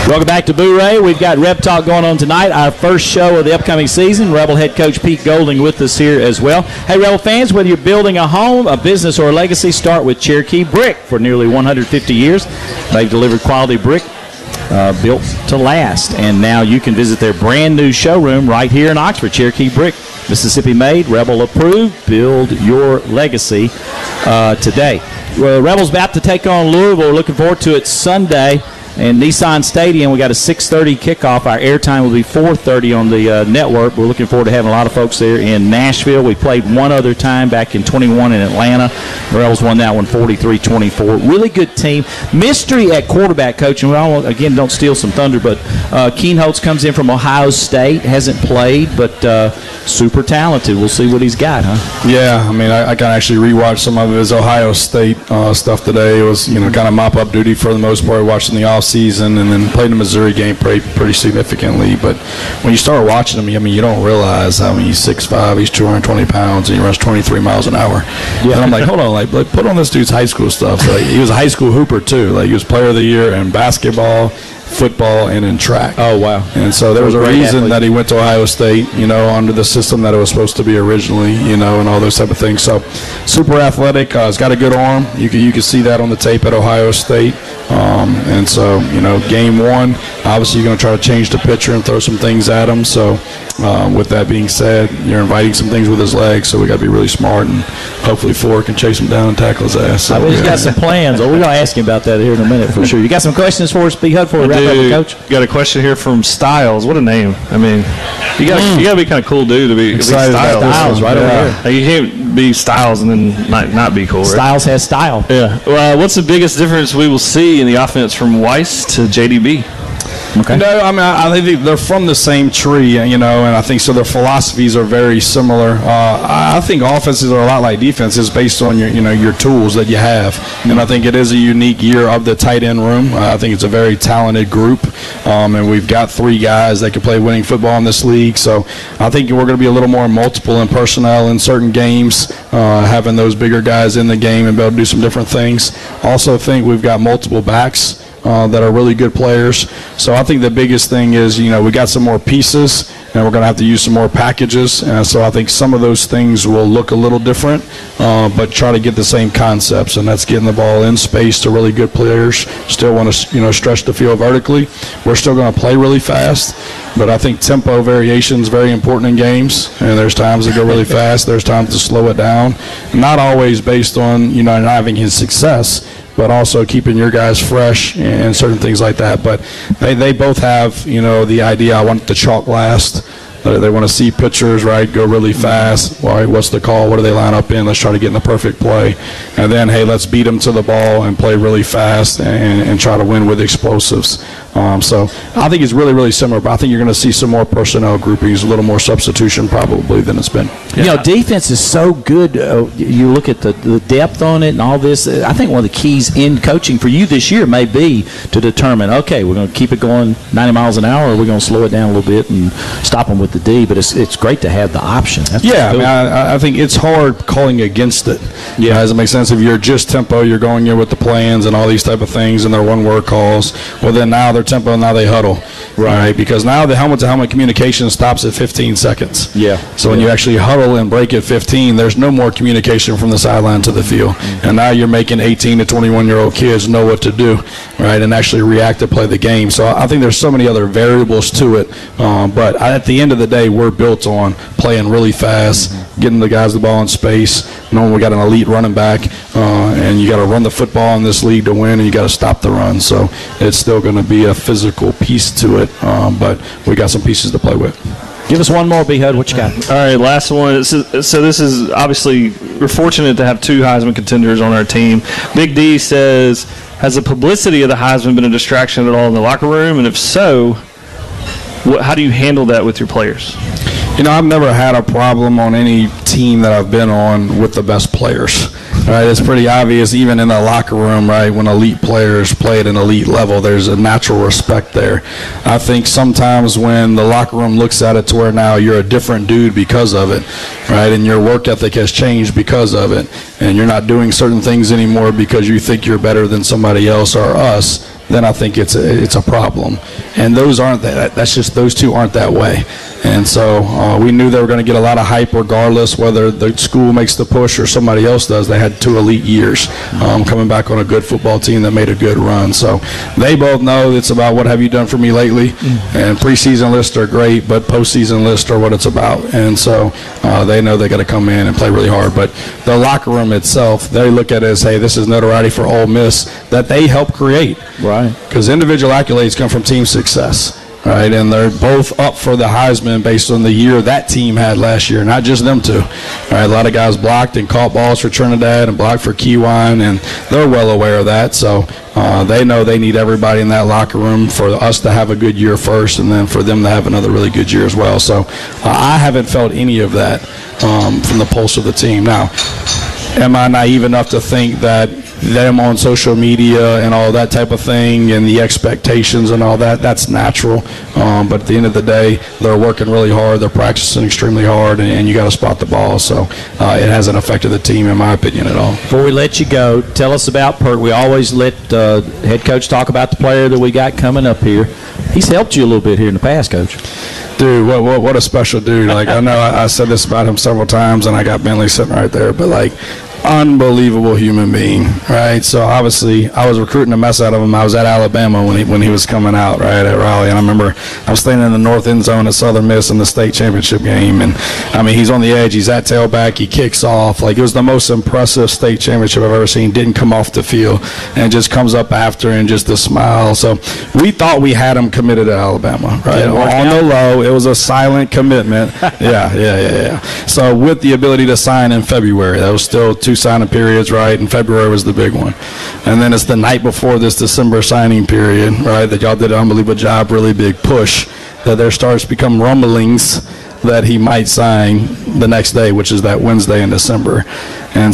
Welcome back to Boo Ray. We've got Reb Talk going on tonight, our first show of the upcoming season. Rebel head coach Pete Golding with us here as well. Hey, Rebel fans, whether you're building a home, a business, or a legacy, start with Cherokee Brick. For nearly 150 years, they've delivered quality brick built to last. And now you can visit their brand new showroom right here in Oxford. Cherokee Brick, Mississippi made, Rebel approved. Build your legacy today. Well, Rebel's about to take on Louisville. We're looking forward to it Sunday. And Nissan Stadium, we got a 6:30 kickoff. Our airtime will be 4:30 on the network. We're looking forward to having a lot of folks there in Nashville. We played one other time back in 21 in Atlanta. The Rebels won that one 43-24. Really good team. Mystery at quarterback, coach. And again, don't steal some thunder, but Keen Holtz comes in from Ohio State. Hasn't played, but super talented. We'll see what he's got, huh? Yeah, I mean, I can actually rewatch some of his Ohio State stuff today. It was, kind of mop-up duty for the most part, watching the off-season, and then played the Missouri game pretty significantly. But when you start watching him, you don't realize how he's 6'5", he's 220 pounds, and he runs 23 miles an hour. Yeah. And I'm like, hold on, like put on this dude's high school stuff. Like, he was a high school hooper, too. Like, he was player of the year in basketball, football, and in track. Oh, wow. And so there was a reason that he went to Ohio State, under the system that it was supposed to be originally, and all those type of things. So super athletic. He's got a good arm. You can see that on the tape at Ohio State. And so, game one, obviously you're going to try to change the pitcher and throw some things at him. So with that being said, you're inviting some things with his legs, so we got to be really smart, and hopefully Ford can chase him down and tackle his ass. So, he's got some plans. We're going to ask him about that here in a minute for sure. You got some questions for us, B-Hud, before we wrap up, Coach? Got a question here from Styles. What a name. I mean, you got to be kind of cool dude to be excited. Styles right over here. Like, you can't be Styles and then not be cool, right? Styles has style. Yeah. Well, what's the biggest difference we will see in the offense from Weiss to JDB? Okay. No, I mean, I think they're from the same tree, and I think so. Their philosophies are very similar. I think offenses are a lot like defenses based on your tools that you have, and I think it is a unique year of the tight end room. I think it's a very talented group, and we've got 3 guys that can play winning football in this league. So I think we're going to be a little more multiple in personnel in certain games, having those bigger guys in the game and be able to do some different things. Also think we've got multiple backs that are really good players. So I think the biggest thing is, we got some more pieces, and we're going to have to use some more packages. And so I think some of those things will look a little different, but try to get the same concepts, and that's getting the ball in space to really good players. Still want to, stretch the field vertically. We're still going to play really fast, but I think tempo variation is very important in games, and there's times to go really fast. There's times to slow it down. Not always based on, not having his success, but also keeping your guys fresh and certain things like that. But they both have, the idea, I want the chalk last. They want to see pitchers, right, go really fast. All right, what's the call? What do they line up in? Let's try to get in the perfect play. And then, hey, let's beat them to the ball and play really fast and try to win with explosives. So I think it's really, really similar, but I think you're going to see some more personnel groupings, a little more substitution probably than it's been. Defense is so good. You look at the depth on it and all this. I think one of the keys in coaching for you this year may be to determine, okay, we're going to keep it going 90 miles an hour, or we're going to slow it down a little bit and stop them with the D. But it's great to have the option. That's cool. I think it's hard calling against it. Yeah, does it make sense? If you're just tempo, you're going in with the plans and all these type of things, and they're one-word calls. Well, then now they're tempo, and now they huddle, right? Because now the helmet-to-helmet communication stops at 15 seconds. Yeah. So when you actually huddle and break at 15, there's no more communication from the sideline to the field. Mm-hmm. And now you're making 18 to 21-year-old kids know what to do, right, and actually react to play the game. So I think there's so many other variables to it. But at the end of the day, we're built on playing really fast, getting the guys the ball in space, knowing we got an elite running back, and you got to run the football in this league to win, and you got to stop the run. So it's still going to be a physical piece to it, but we got some pieces to play with. Give us one more, B-Hud. What you got? All right, last one. So this is obviously, we're fortunate to have 2 Heisman contenders on our team. Big D says, has the publicity of the Heisman been a distraction at all in the locker room? And if so, how do you handle that with your players? I've never had a problem on any team that I've been on with the best players. Right, it's pretty obvious even in the locker room, right, when elite players play at an elite level, there's a natural respect there. I think sometimes when the locker room looks at it to where now you're a different dude because of it, right, and your work ethic has changed because of it, and you're not doing certain things anymore because you think you're better than somebody else or us, then I think it's a problem. And those aren't that. That's just those two aren't that way. And so we knew they were going to get a lot of hype regardless whether the school makes the push or somebody else does. They had 2 elite years coming back on a good football team that made a good run. So they both know it's about what have you done for me lately. And preseason lists are great, but postseason lists are what it's about. And so they know they got to come in and play really hard. But the locker room itself, they look at it as, hey, this is notoriety for Ole Miss that they help create. Right. Because individual accolades come from team success. Right, and they're both up for the Heisman based on the year that team had last year, not just them two. Right, a lot of guys blocked and caught balls for Trinidad and blocked for Keywine, and they're well aware of that. So they know they need everybody in that locker room for us to have a good year first, and then for them to have another really good year as well. So I haven't felt any of that from the pulse of the team. Now, am I naive enough to think that them on social media and all that type of thing and the expectations and all that, that's natural. But at the end of the day, they're working really hard. They're practicing extremely hard, and you got to spot the ball. So it hasn't affected the team, in my opinion, at all. Before we let you go, tell us about Pert. We always let head coach talk about the player that we got coming up here. He's helped you a little bit here in the past, Coach. Dude, what a special dude. Like, I know I said this about him several times, and I got Bentley sitting right there, but, like, unbelievable human being, right? So obviously I was recruiting the mess out of him. I was at Alabama when he was coming out, right, at Raleigh, and I remember I was staying in the north end zone at Southern Miss in the state championship game, and I mean, he's on the edge, he's at tailback, he kicks off. Like, it was the most impressive state championship I've ever seen. Didn't come off the field and just comes up after and just a smile. So we thought we had him committed to Alabama, right? On the low, it was a silent commitment. Yeah. So with the ability to sign in February, that was still 2 signing periods, right? And February was the big one. And then it's the night before this December signing period, right, that y'all did an unbelievable job, really big push, that there starts to become rumblings that he might sign the next day, which is that Wednesday in December. And